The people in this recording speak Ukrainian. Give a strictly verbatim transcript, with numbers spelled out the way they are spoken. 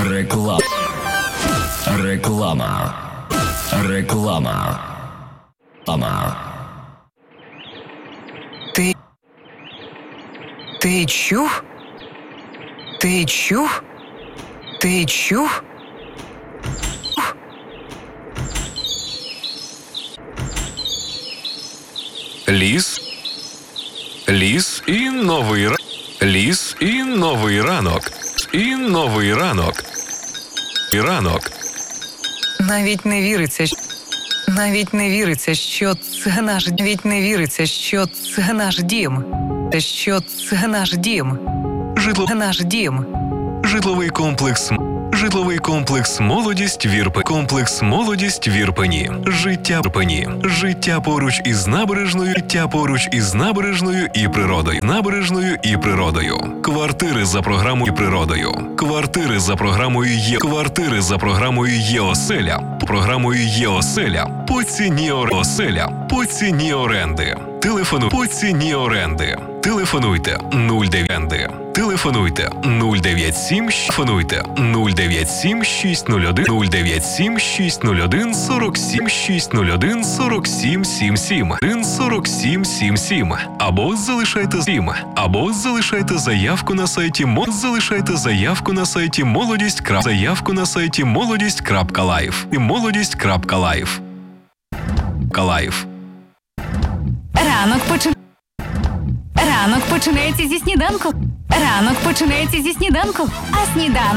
Реклама. Реклама. Реклама. Реклама. Ти... Ти чув? Ти чув? Ти чув? Ліс. Ліс і новий ранок. Ліс і новий ранок. І новий ранок. І ранок. Навіть не віриться, що... Навіть не віриться, що це наш... Навіть не віриться, що це наш дім. Те, що це наш дім. Житло... Наш дім. Житловий комплекс. Житловий комплекс «Молодість» в Ірпені. Комплекс «Молодість» в Ірпені. Життя в Ірпені. Життя поруч із набережною. Життя поруч із набережною і природою. Набережною і природою. Квартири за програмою природою. Квартири за програмою є. Квартири за програмою є оселя. Програмою є оселя. По ціні оселя. По ціні оренди. Телефону по ціні оренди. Телефонуйте нуль дев'ять. Телефонуйте нуль дев'ять сім. Телефонуйте нуль дев'ять сім шість нуль один нуль дев'ять сім шість нуль один сорок сім шість нуль один сорок сім сім сім один сорок сім сім сім або залишайте сім або залишайте заявку на сайті мо залишайте заявку на сайті молодість. Заявку на сайті молодість.лайф і молодість.лайф. Калайф. Ранок почи... Ранок починається зі сніданку. Ранок починається зі сніданку. А сніданок